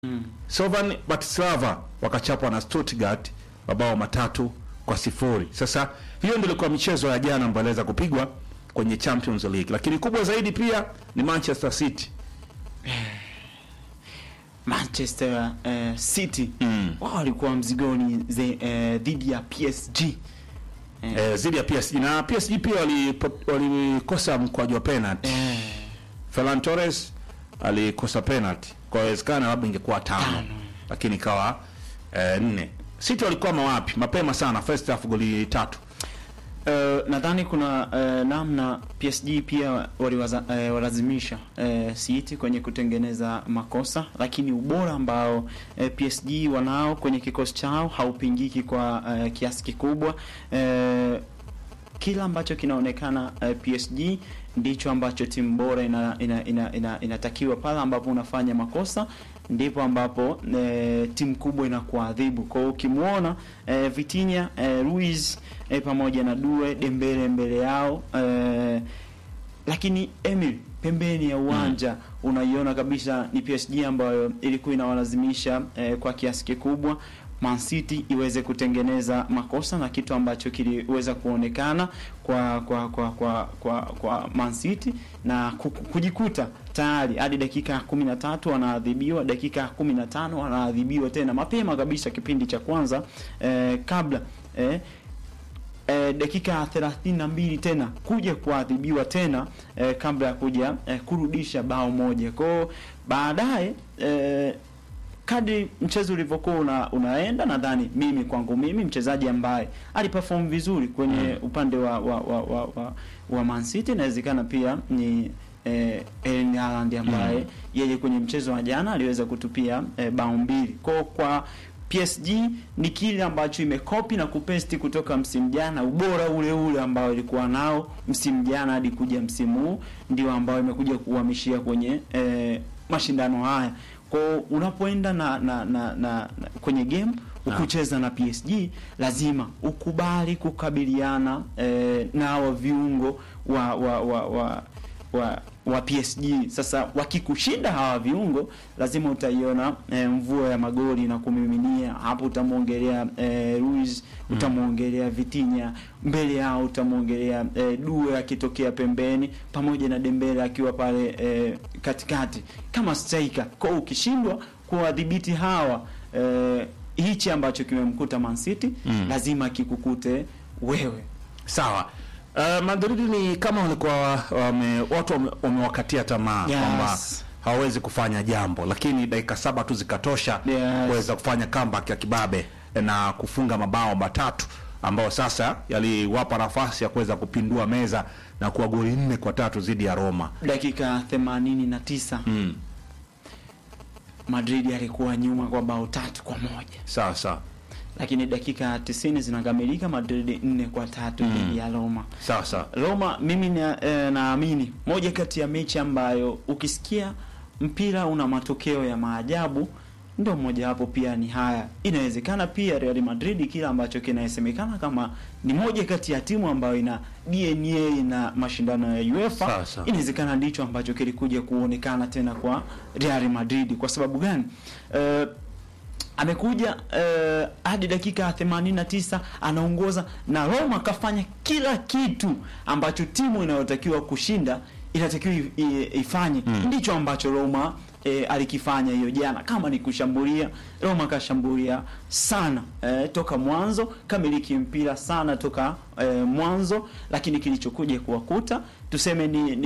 Slovan Bratislava wakachapwa na Stuttgart mabao 3-0. Sasa hiyo ndio ilikuwa michezo ya jana ambayo iliweza kupigwa kwenye Champions League, lakini kubwa zaidi pia ni Manchester City. Manchester City wao walikuwa mzigoni dhidi ya PSG. Dhidi ya PSG, na PSG pia walikosa mkwaju wa penalty. Ferran Torres alikosa penalty. Kwa uwezekano labda ingekuwa 5, lakini ikawa 4. City walikuwa mawapi mapema sana, first half goli 3. Nadhani kuna namna PSG pia walazimisha City kwenye kutengeneza makosa, lakini ubora ambao PSG wanao kwenye kikosi chao haupingiki kwa kiasi kikubwa. Kila ambacho kinaonekana PSG ndicho ambacho timu bora inatakiwa. Pale ambapo unafanya makosa ndipo ambapo timu kubwa inakuadhibu. Kwa hiyo ukimuona Vitinha, Ruiz pamoja na Due Dembele mbele yao, lakini Emil pembeni ya uwanja unaiona kabisa ni PSG ambayo ilikuwa inawalazimisha kwa kiasi kikubwa Man City iweze kutengeneza makosa, na kitu ambacho kiliweza kuonekana kwa Man City na kujikuta tayari hadi dakika 13 wanaadhibiwa, dakika 15 wanaadhibiwa tena mapema kabisa kipindi cha kwanza, kabla dakika 32 tena kuja kuadhibiwa tena kabla ya kuja kurudisha bao moja. Kwa baadaye kadri mchezo ulivyokuwa unaenda, nadhani kwangu mimi mchezaji ambaye aliperform vizuri kwenye upande wa Man City inawezekana pia ni Erling Haaland ambaye yeye kwenye mchezo wa jana aliweza kutupia bao 2. Kwa PSG ni kile ambacho imekopi na kupesti kutoka msimu jana, ubora ule ambao ilikuwa nao msimu jana hadi kuja msimu huu ndio ambao imekuja kuhamishia kwenye mashindano haya. Kwa unapoenda na kwenye game ukucheza na PSG, lazima ukubali kukabiliana na hawa viungo wa PSG. Sasa wakikushinda hawa viungo, lazima utaiona mvua ya magoli na kumiminia. Hapo utamuongelea Ruiz, utamuongelea Vitinha, mbele yao utamuongelea Due akitokea pembeni pamoja na Dembele akiwa pale katikati kama striker. Kwa ukishindwa kuwadhibiti hawa, hichi ambacho kimemkuta Man City lazima kikukute wewe. Sawa. Madrid ni kama walikuwa watu wamewakatia tamaa kwamba hawawezi kufanya jambo, lakini dakika 7 tu zikatosha kuweza kufanya comeback ya kibabe na kufunga mabao 3 ambao sasa yaliwapa nafasi ya kuweza kupindua meza na kuwa goli 4-3 dhidi ya Roma. Dakika 89 Madrid alikuwa nyuma kwa bao 3-1. Sawa. Lakini dakika 90 zinakamilika, Madrid 4-3 dhidi ya Roma. Sawa. Roma mimi naamini moja kati ya mechi ambayo ukisikia mpira una matokeo ya maajabu ndio moja hapo pia ni haya. Inawezekana pia Real Madrid kila ambacho kinasemekana kama ni moja kati ya timu ambayo ina DNA na mashindano ya UEFA, inawezekana ndicho ambacho kilikuja kuonekana tena kwa Real Madrid. Kwa sababu gani? Amekuja hadi dakika 89 anaongoza, na Roma kafanya kila kitu ambacho timu inayotakiwa kushinda inatakiwa ifanye. Ndicho ambacho Roma alikifanya hiyo jana. Kama ni kushambulia, Roma kashambulia sana toka mwanzo, kamiliki mpira sana toka mwanzo, lakini kilichokuja kuwakuta tuseme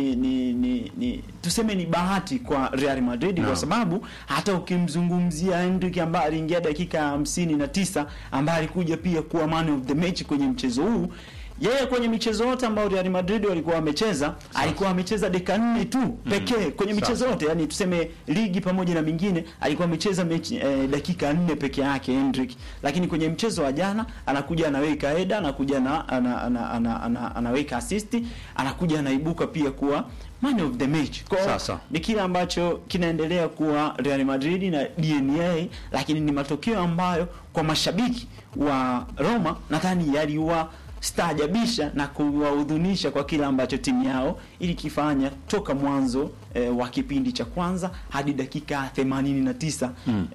ni bahati kwa Real Madrid. Kwa sababu hata ukimzungumzia Endrick ambaye aliingia dakika 59 ambaye alikuja pia kuwa man of the match kwenye mchezo huu, yeye kwenye michezo yote ambayo Real Madrid walikuwa wamecheza alikuwa amecheza dakika 4 tu pekee kwenye michezo yote, yani tuseme ligi pamoja na mingine alikuwa amecheza dakika 4 peke yake Endrick. Lakini kwenye mchezo wa jana anakuja anaweka header, anakuja anaweka assist, anakuja anaibuka pia kuwa man of the match. Kwa ni kile ambacho kinaendelea kuwa Real Madrid na DNA, lakini ni matokeo ambayo kwa mashabiki wa Roma nadhani yaliwa kustaajabisha na kuwaudhunisha kwa kile ambacho timu yao ilikifanya toka mwanzo wa kipindi cha kwanza hadi dakika 89